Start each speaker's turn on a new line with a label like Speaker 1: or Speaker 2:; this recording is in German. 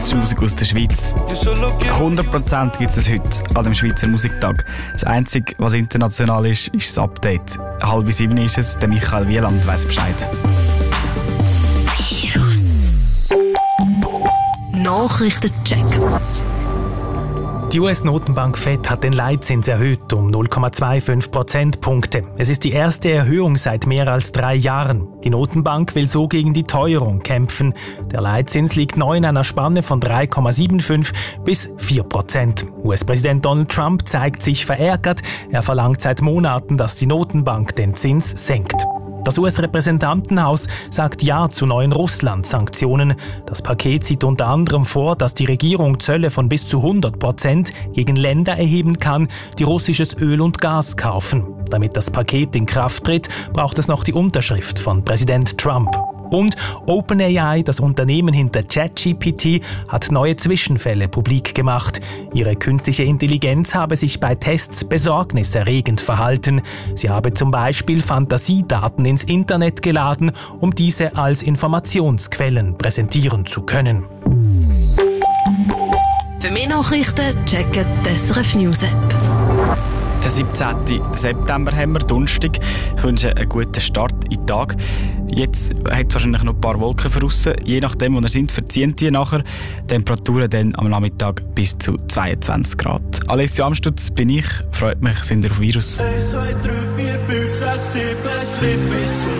Speaker 1: zeitgenössische Musik aus der Schweiz. 100% gibt es heute an dem Schweizer Musiktag. Das Einzige, was international ist, ist das Update. 6:30 ist es, der Michael Wieland weiss Bescheid.
Speaker 2: Nachrichtencheck. Die US-Notenbank Fed hat den Leitzins erhöht um 0,25 Prozentpunkte. Es ist die erste Erhöhung seit mehr als 3 Jahren. Die Notenbank will so gegen die Teuerung kämpfen. Der Leitzins liegt neu in einer Spanne von 3,75 bis 4%. US-Präsident Donald Trump zeigt sich verärgert. Er verlangt seit Monaten, dass die Notenbank den Zins senkt. Das US-Repräsentantenhaus sagt Ja zu neuen Russland-Sanktionen. Das Paket sieht unter anderem vor, dass die Regierung Zölle von bis zu 100% gegen Länder erheben kann, die russisches Öl und Gas kaufen. Damit das Paket in Kraft tritt, braucht es noch die Unterschrift von Präsident Trump. Und OpenAI, das Unternehmen hinter ChatGPT, hat neue Zwischenfälle publik gemacht. Ihre künstliche Intelligenz habe sich bei Tests besorgniserregend verhalten. Sie habe zum Beispiel Fantasiedaten ins Internet geladen, um diese als Informationsquellen präsentieren zu können.
Speaker 3: Für mehr Nachrichten checken die SRF News App.
Speaker 1: Den 17. September haben wir, Donnerstag. Ich wünsche einen guten Start in den Tag. Jetzt hat es wahrscheinlich noch ein paar Wolken draussen. Je nachdem, wo wir sind, verziehen die nachher. Temperaturen dann am Nachmittag bis zu 22 Grad. Alessio Amstutz bin ich. Freut mich, sind ihr auf Virus.
Speaker 4: 1, 2, 3, 4, 5, 6, 7, Schritt bis zu